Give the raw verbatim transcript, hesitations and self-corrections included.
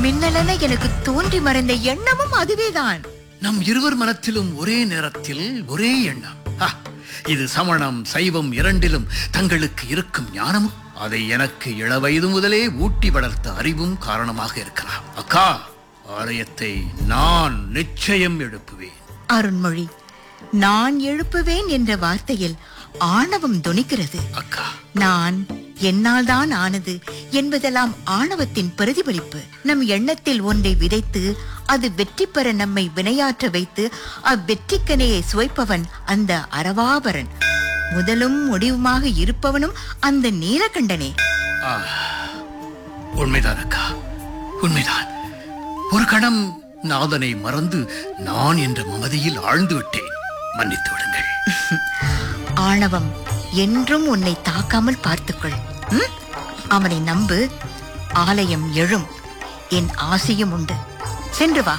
மின்னலென எனக்கு தோன்றி மறைந்த எண்ணமும் அதுவேதான். நம் இருவர் மனத்திலும் ஒரே நேரத்தில் ஒரே எண்ணம். ஆ, இது சமணம் சைவம் இரண்டிலும் தங்களுக்கு இருக்கும் ஞானமும் அதை எனக்கு இளவயது முதலே ஊட்டி வளர்த்த அறிவும் காரணமாக இருக்கலாம். அக்கா, ஆலயத்தை நான் நிச்சயம் எழுப்புவேன். அருண்மொழி, நான் எழுப்புவேன் என்ற வார்த்தையில் ஆணவம் தொனிக்கிறது. அக்கா, நான் என்னால் தான் ஆனது என்பதெல்லாம் ஆணவத்தின் பிரதிபலிப்பு. நம் எண்ணத்தில் ஒன்றை விதைத்து அது வெற்றி பெற நம்மை வினையாற்ற வைத்து அவ்வெற்றிக்கனையை சுவைப்பவன் அந்த அரவாபரன். முதலும் முடிவுமாக இருப்பவனும் அந்த நீலகண்டனே. ஆ, உண்மைதான் அக்கா, உண்மைதான். ஒரு கணம் நாதனை மறந்து நான் என்ற மமதியில் ஆழ்ந்து விட்டேன். மன்னித்து விடுங்கள். ஆணவம் என்றும் உன்னை தாக்காமல் பார்த்துக்கொள். ம்? அவனை நம்பு. ஆலயம் எழும். என் ஆசையும் உண்டு. சென்று வா.